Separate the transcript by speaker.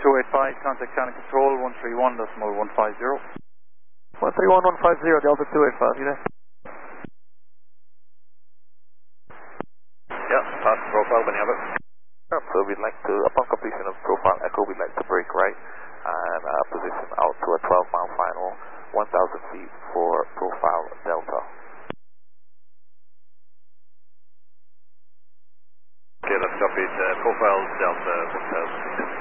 Speaker 1: 285, contact channel control 131.150.
Speaker 2: 131.150, Delta 285, you there?
Speaker 3: Yeah, pass profile when you have it. So we'd like to, upon completion of profile echo, we'd like to brake right and position out to a 12-mile final, 1,000 feet for profile Delta. Okay, that's copied. Profile Delta 1,000 feet.